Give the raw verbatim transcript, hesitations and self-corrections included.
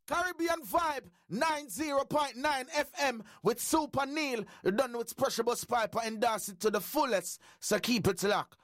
Caribbean Vibe, ninety point nine F M with Super Neil. You don't know it's Pressure Bus Piper, endorse it to the fullest, so keep it locked.